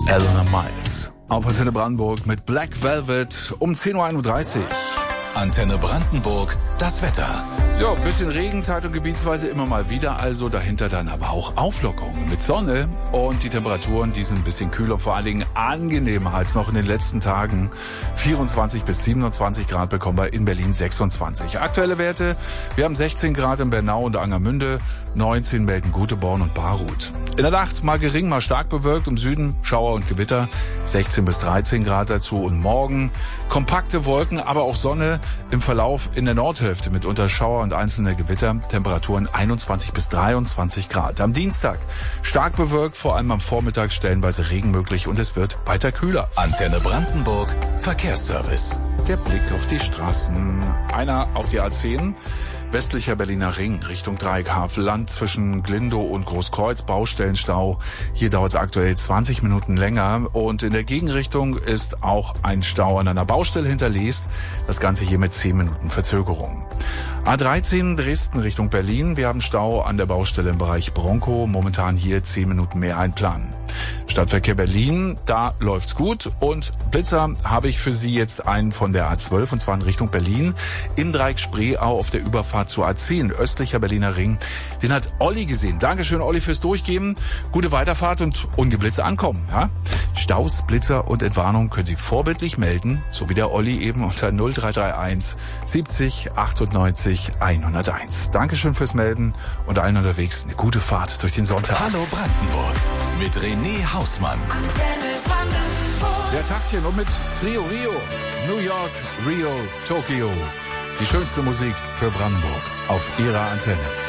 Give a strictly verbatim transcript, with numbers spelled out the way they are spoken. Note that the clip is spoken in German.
Eleanor Miles auf Antenne Brandenburg mit Black Velvet um zehn Uhr einunddreißig. Antenne Brandenburg, das Wetter. Ja, ein bisschen Regen, Zeit- und gebietsweise immer mal wieder, also dahinter dann aber auch Auflockerungen mit Sonne und die Temperaturen, die sind ein bisschen kühler, vor allen Dingen angenehmer als noch in den letzten Tagen. vierundzwanzig bis siebenundzwanzig Grad bekommen wir in Berlin sechsundzwanzig. Aktuelle Werte, wir haben sechzehn Grad in Bernau und Angermünde, neunzehn melden Göteborg und Baruth. In der Nacht mal gering, mal stark bewölkt, im Süden Schauer und Gewitter, sechzehn bis dreizehn Grad dazu und morgen kompakte Wolken, aber auch Sonne im Verlauf in der Nordhälfte mit unter Schauer und einzelne Gewitter, Temperaturen einundzwanzig bis dreiundzwanzig Grad. Am Dienstag stark bewölkt, vor allem am Vormittag stellenweise Regen möglich und es wird weiter kühler. Antenne Brandenburg, Verkehrsservice. Der Blick auf die Straßen. Einer auf die A zehn. Westlicher Berliner Ring Richtung Dreieck Havelland zwischen Glindow und Großkreuz, Baustellenstau. Hier dauert es aktuell zwanzig Minuten länger und in der Gegenrichtung ist auch ein Stau an einer Baustelle hinterlegt. Das Ganze hier mit zehn Minuten Verzögerung. A dreizehn Dresden Richtung Berlin. Wir haben Stau an der Baustelle im Bereich Bronkow. Momentan hier zehn Minuten mehr einplanen. Stadtverkehr Berlin, da läuft's gut. Und Blitzer habe ich für Sie jetzt einen von der A zwölf und zwar in Richtung Berlin. Im Dreieck Spreeau auf der Überfahrt zur A zehn, östlicher Berliner Ring. Den hat Olli gesehen. Dankeschön, Olli, fürs Durchgeben. Gute Weiterfahrt und ungeblitzt ankommen. Ja? Staus, Blitzer und Entwarnung können Sie vorbildlich melden, so wie der Olli eben unter null drei drei eins siebzig achtundneunzig hunderteins. Dankeschön fürs Melden und allen unterwegs eine gute Fahrt durch den Sonntag. Hallo Brandenburg mit René Hausmann. Der Taktchen und mit Trio Rio, New York, Rio, Tokio. Die schönste Musik für Brandenburg auf Ihrer Antenne.